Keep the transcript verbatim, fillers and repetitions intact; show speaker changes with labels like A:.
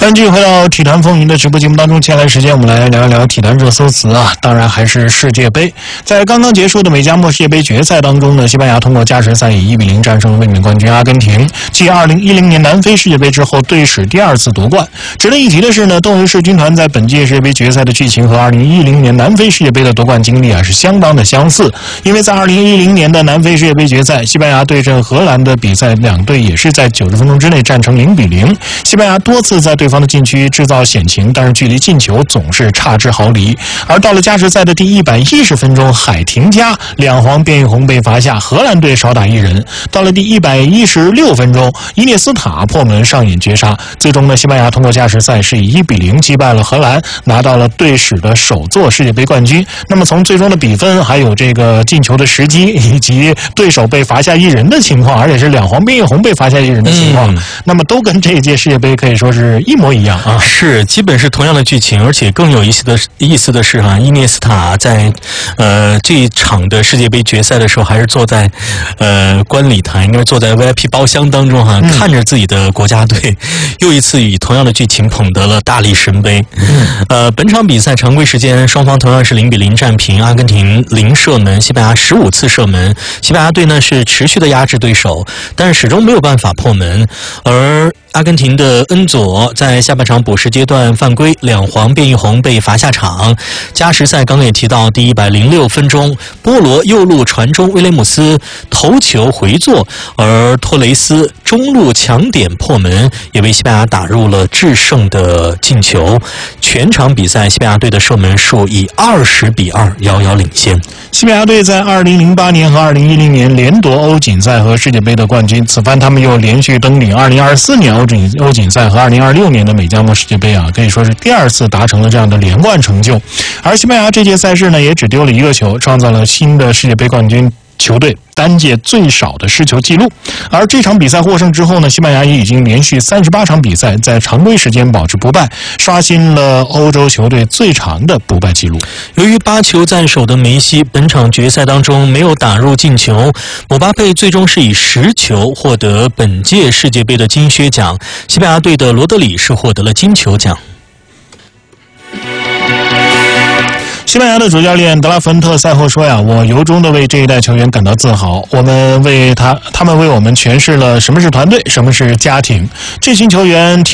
A: 欢迎继续回到体坛风云的直播节目当中，接下来时间我们来聊一聊体坛热搜词啊，当然还是世界杯。在刚刚结束的美加墨世界杯决赛当中呢，西班牙通过加时赛以一比零战胜了卫冕冠军阿根廷，继二零一零年南非世界杯之后队史第二次夺冠。值得一提的是呢，动物世军团在本届世界杯决赛的剧情和二零一零年南非世界杯的夺冠经历啊是相当的相似，因为在二零一零年的南非世界杯决赛，西班牙对阵荷兰的比赛，两队也是在九十分钟之内战成零比零，西班牙多次在对方的禁区制造险情，但是距离进球总是差之毫厘。而到了加时赛的第一百一十分钟，海廷加两黄变一红被罚下，荷兰队少打一人。到了第一百一十六分钟，伊涅斯塔破门上演绝杀。最终呢，西班牙通过加时赛是以一比零击败了荷兰，拿到了队史的首座世界杯冠军。那么从最终的比分，还有这个进球的时机，以及对手被罚下一人的情况，而且是两黄变一红被罚下一人的情况，嗯、那么都跟这一届世界杯可以说是一模一样啊。
B: 是，基本是同样的剧情，而且更有意思的意思的是哈、啊，伊涅斯塔在呃这一场的世界杯决赛的时候，还是坐在呃观礼台，应该坐在 V I P 包厢当中哈、啊，嗯、看着自己的国家队又一次以同样的剧情捧得了大力神杯。嗯、呃，本场比赛常规时间双方同样是零比零战平，阿根廷零射门，西班牙十五次射门，西班牙队呢是持续的压制对手，但是始终没有办法破门，而阿根廷的恩佐在下半场补时阶段犯规，两黄变一红被罚下场。加时赛刚刚也提到，第一百零六分钟，波罗右路传中，威廉姆斯头球回做，而托雷斯中路抢点破门，也为西班牙打入了制胜的进球。全场比赛，西班牙队的射门数以二十比二遥遥领先。
A: 西班牙队在二零零八年和二零一零年连夺欧锦赛和世界杯的冠军，此番他们又连续登顶二零二四年欧锦欧锦赛和二零二六年的美加墨世界杯啊，可以说是第二次达成了这样的连冠成就。而西班牙这届赛事呢，也只丢了一个球，创造了新的世界杯冠军球队单届最少的失球记录。而这场比赛获胜之后呢，西班牙也已经连续三十八场比赛在常规时间保持不败，刷新了欧洲球队最长的不败记录。
B: 由于八球在手的梅西本场决赛当中没有打入进球，姆巴佩最终是以十球获得本届世界杯的金靴奖，西班牙队的罗德里是获得了金球奖。
A: 西班牙的主教练德拉芬特赛后说呀，我由衷的为这一代球员感到自豪，我们为他他们为我们诠释了什么是团队，什么是家庭。这群球员